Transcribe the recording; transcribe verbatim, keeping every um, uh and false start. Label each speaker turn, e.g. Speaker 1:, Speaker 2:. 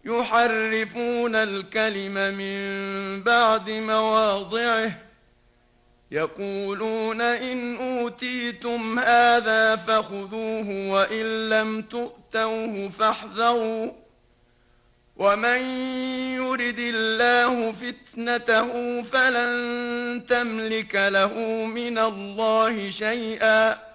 Speaker 1: يحرفون الكلم من بعد مواضعه يقولون إن أوتيتم هذا فخذوه وإن لم تؤتوه فاحذروا ومن يرد الله فتنته فلن تملك له من الله شيئا